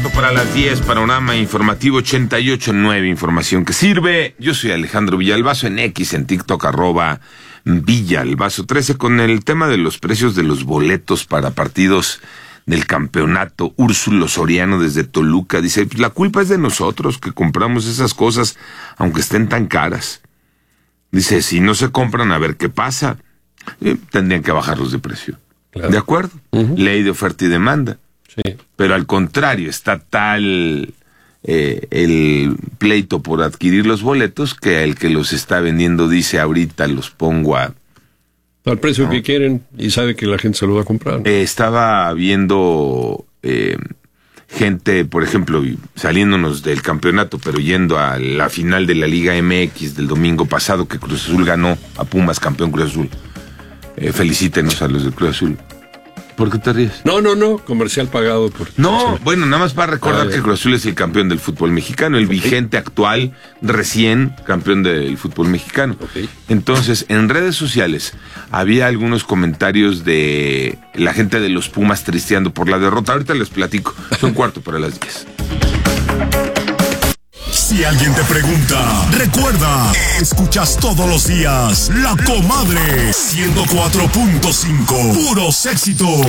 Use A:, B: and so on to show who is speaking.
A: cuarto para las 10, panorama informativo 88.9, información que sirve. Yo soy Alejandro Villalbazo en X, en TikTok, @Villalbazo13, con el tema de los precios de los boletos para partidos del campeonato. Úrsulo Soriano desde Toluca dice, la culpa es de nosotros que compramos esas cosas, aunque estén tan caras. Dice, si no se compran, a ver qué pasa. Tendrían que bajarlos de precio. Claro. ¿De acuerdo? Ley de oferta y demanda. Sí. Pero al contrario, está tal el pleito por adquirir los boletos que el que los está vendiendo dice, ahorita los pongo al precio que quieren y sabe que la gente se lo va a comprar, ¿no? Estaba viendo gente, por ejemplo, saliéndonos del campeonato, pero yendo a la final de la Liga MX del domingo pasado, que Cruz Azul ganó a Pumas, campeón Cruz Azul. Felicítenos a los de Cruz Azul. ¿Por qué te ríes? No, comercial pagado por... No, bueno, nada más para recordar que Cruz Azul es el campeón del fútbol mexicano, el vigente actual, recién campeón del fútbol mexicano. Entonces, en redes sociales había algunos comentarios de la gente de los Pumas tristeando por la derrota. Ahorita les platico, son cuarto para las 10.
B: Si alguien te pregunta, recuerda, escuchas todos los días La Comadre 104.5, puros éxitos.